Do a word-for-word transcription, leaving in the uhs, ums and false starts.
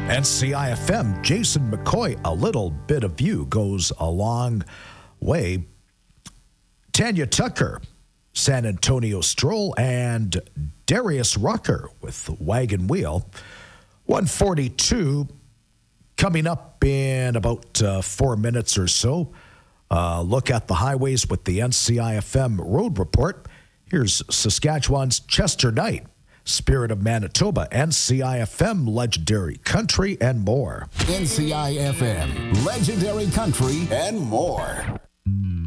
N C I F M, Jason McCoy, a little bit of you goes a long way. Tanya Tucker, San Antonio Stroll, and Darius Rucker with Wagon Wheel. one forty-two coming up in about uh, four minutes or so. Uh, look at the highways with the N C I F M Road Report. Here's Saskatchewan's Chester Knight, Spirit of Manitoba, N C I F M, Legendary Country, and more. N C I F M, Legendary Country, and more.